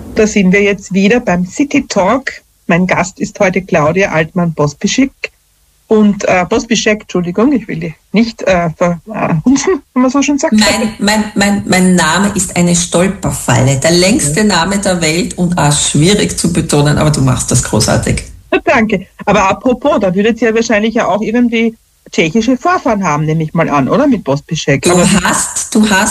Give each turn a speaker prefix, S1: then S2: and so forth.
S1: Da sind wir jetzt wieder beim City Talk. Mein Gast ist heute Claudia Altmann-Pospischek. Und Pospischek, Entschuldigung, ich will die nicht verhunzen, wenn man so schon sagt.
S2: Mein Name ist eine Stolperfalle. Der längste Name der Welt und auch schwierig zu betonen, aber du machst das großartig.
S1: Danke. Aber apropos, da würdet ihr wahrscheinlich ja auch irgendwie tschechische Vorfahren haben, nehme ich mal an, oder? Mit Pospischek.
S2: Du hast